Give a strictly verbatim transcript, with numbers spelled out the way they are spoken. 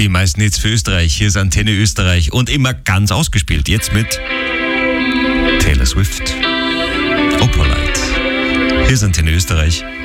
Die meisten Hits für Österreich. Hier ist Antenne Österreich und immer ganz ausgespielt. Jetzt mit Taylor Swift. Opalite. Hier ist Antenne Österreich.